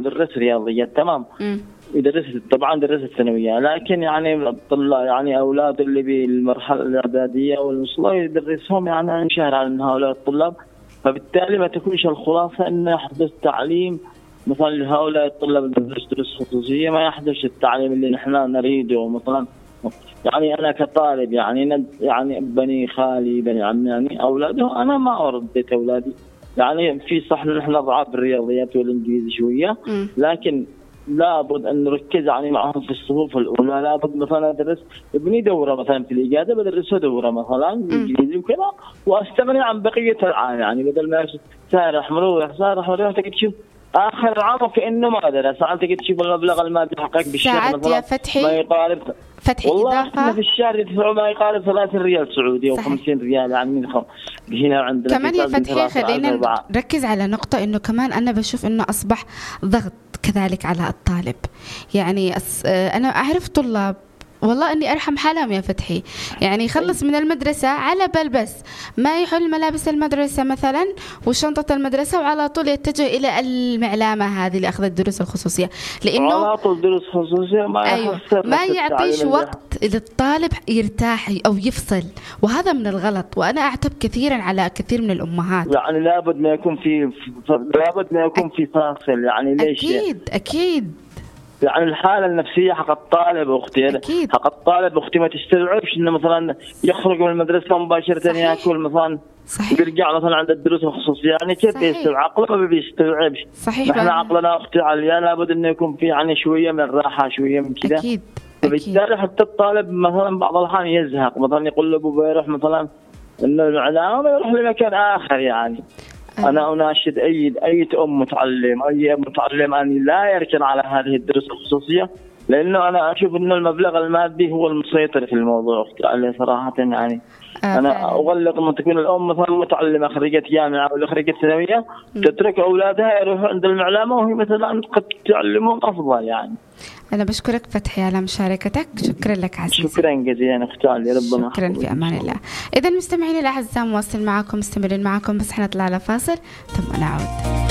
مدرس رياضيات تمام. يدرس طبعا درس الثانوية، لكن يعني الطلاب يعني أولاد اللي بالمرحلة الإعدادية والوسطى يدرسهم يعني شهر على هؤلاء الطلاب، فبالتالي ما تكونش الخلاصة أن يحدث تعليم مثلا لهؤلاء الطلاب اللي يدرس خصوصية، ما يحدث التعليم اللي نحن نريده. مثلا يعني أنا كطالب يعني بني خالي بني عمي يعني أولاده أنا ما رديت أولادي، يعني في صح نحن ضعاف بالرياضيات والإنجليزي شوية، لكن لابد أن نركز يعني معهم في الصفوف الأولى. لابد مثلا أدرس ابني دورة مثلا في الإجازة بدرسه دورة مثلا إنجليزي وكذا، وأستغني عن بقية العام، يعني بدل ما سارح مروح تجي تشوف آخر العام كأنه ما درس، تجي تشوف المبلغ المادي حقك بالشهر مثلا ما يقارب فتحي والله إحنا في الشهر يدفعوا ما يقارب 30 ريال سعودي أو 50 ريال يعني من هنا عندنا. كمان يا فتحي خلينا نركز على نقطة إنه كمان أنا بشوف إنه أصبح ضغط كذلك على الطالب. يعني أنا أعرف طلاب والله أني أرحم حالهم يا فتحي، يعني يخلص من المدرسة على بال بس ما يحل ملابس المدرسة مثلا وشنطة المدرسة وعلى طول يتجه إلى المعلمة هذه اللي أخذت الدروس الخصوصية، لأنه على طول دروس خصوصية ما يعطيش وقت للطالب يرتاح أو يفصل، وهذا من الغلط. وأنا أعتب كثيرا على كثير من الأمهات، يعني لابد ما يكون في فاصل. يعني ليش؟ أكيد يعني الحالة النفسية حق الطالب أختي حق الطالب أختي ما تستوعبش إنه مثلا يخرج من المدرسة مباشرة يأكل مثلا يرجع مثلا عند الدروس الخصوصية، يعني كيف يستوعب؟ عقله ما بيستوعبش. نحن عقلنا أختي عالية، لابد إنه يكون في يعني شوية من الراحة شوية من كذا. فبالتالي حتى الطالب مثلا بعض الأحيان يزهق، مثلا يقول له أبوه يروح مثلا إنه الإعلام يروح لمكان آخر. يعني أنا أناشد أي أم متعلم أي متعلم أن لا يركن على هذه الدروس الخصوصية، لأنه أنا أشوف إنه المبلغ المادي هو المسيطر في الموضوع صراحة. يعني أنا أغلق لما تكون الأم مثلا متعلمة خريجة جامعة ولا خريجة ثانوية تترك أولادها يروحوا عند المعلمة وهي مثلا قد تعلمهم أفضل. يعني أنا بشكرك فتحي على مشاركتك، شكرا لك عزيزي. شكرا جزيلا أختي علي، ربنا شكرا في أمان الله. إذا مستمعين الأعزاء مواصل معكم مستمرين معكم، بس حنطلع على فاصل ثم نعود.